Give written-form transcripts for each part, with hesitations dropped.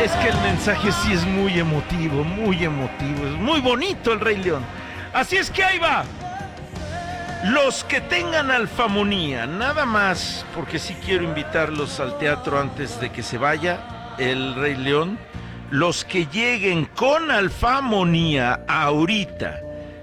Es que el mensaje sí es muy emotivo, es muy bonito el Rey León. Así es que ahí va. Los que tengan alfamonía, nada más, porque sí quiero invitarlos al teatro antes de que se vaya el Rey León. Los que lleguen con alfamonía ahorita,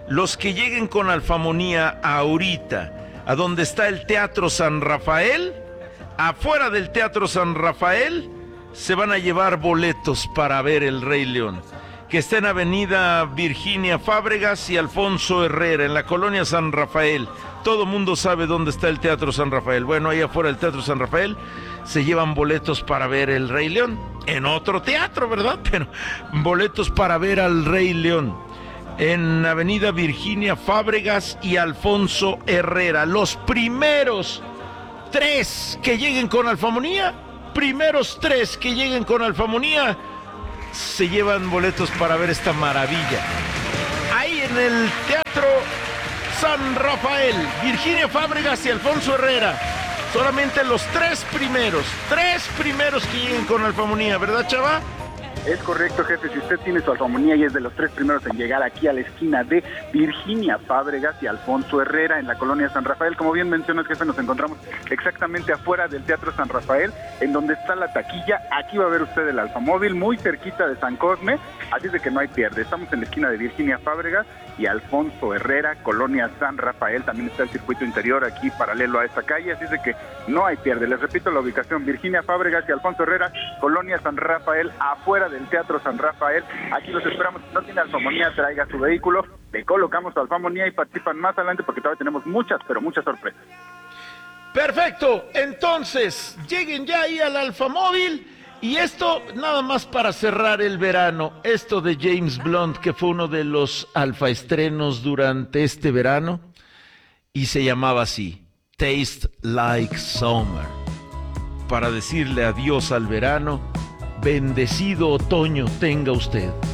a donde está el Teatro San Rafael, afuera del Teatro San Rafael, se van a llevar boletos para ver el Rey León, que está en Avenida Virginia Fábregas y Alfonso Herrera, en la colonia San Rafael. Todo mundo sabe dónde está el Teatro San Rafael. Bueno, ahí afuera del Teatro San Rafael se llevan boletos para ver el Rey León. En otro teatro, ¿verdad? Pero boletos para ver al Rey León. En Avenida Virginia Fábregas y Alfonso Herrera. Los primeros 3 que lleguen con alfamonía, se llevan boletos para ver esta maravilla. Ahí en el Teatro San Rafael, Virginia Fábregas y Alfonso Herrera. Solamente los 3 primeros que lleguen con alfamonía, ¿verdad, Chava? Es correcto, jefe. Si usted tiene su alfamonía y es de los 3 primeros en llegar aquí a la esquina de Virginia Fábregas y Alfonso Herrera en la colonia San Rafael, como bien mencionó el jefe, nos encontramos exactamente afuera del Teatro San Rafael, en donde está la taquilla. Aquí va a ver usted el alfamóvil, muy cerquita de San Cosme, así es de que no hay pierde. Estamos en la esquina de Virginia Fábregas y Alfonso Herrera, colonia San Rafael. También está el circuito interior aquí paralelo a esta calle, así es de que no hay pierde. Les repito la ubicación: Virginia Fábregas y Alfonso Herrera, colonia San Rafael, afuera del Teatro San Rafael. Aquí los esperamos. Si no tiene alfamonía, traiga su vehículo, le colocamos su alfamonía y participan más adelante, porque todavía tenemos muchas sorpresas. Perfecto, entonces lleguen ya ahí al alfamóvil. Y esto nada más para cerrar el verano, esto de James Blunt, que fue uno de los alfaestrenos durante este verano, y se llamaba así, Taste Like Summer, para decirle adiós al verano. Bendecido otoño tenga usted.